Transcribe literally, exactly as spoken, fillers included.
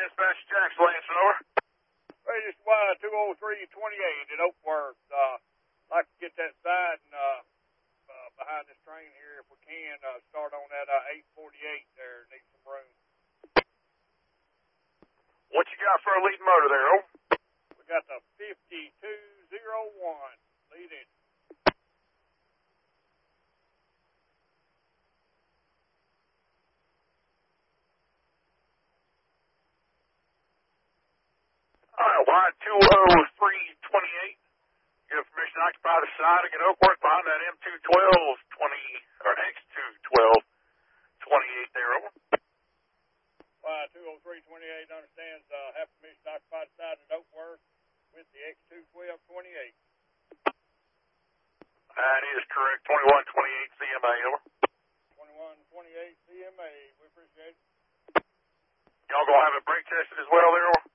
Dispatch Jackson Lansing, over. Hey, this is Y two oh three twenty-eight at Oakworth. Uh, I'd like to get that side and, uh, uh, behind this train here if we can. Uh, start on that uh, eight forty-eight there. Need some room. What you got for a lead motor there, over? We got the fifty-two oh one leading. All right, Y two oh three twenty-eight. You have permission to occupy the side and get Oakworth behind that M two twelve twenty, or X two twelve twenty-eight there, over. Y two oh three twenty-eight understands uh, have permission to occupy the side at Oakworth with the X two twelve twenty-eight. That is correct, twenty-one twenty-eight C M A, over. twenty-one twenty-eight C M A, we appreciate it. Y'all gonna have it brake tested as well there, over?